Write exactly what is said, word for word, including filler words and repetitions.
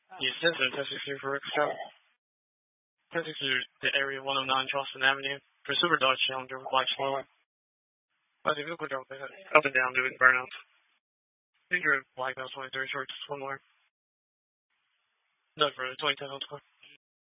You sent it to sixty for Rick Scott. ten sixty to area one oh nine Charleston Avenue. For Super Dodge Challenger with black spoiler. I think we'll drop that up and down doing burnouts. I think you're black belt twenty-three shorts, one more. No, for the twenty ten on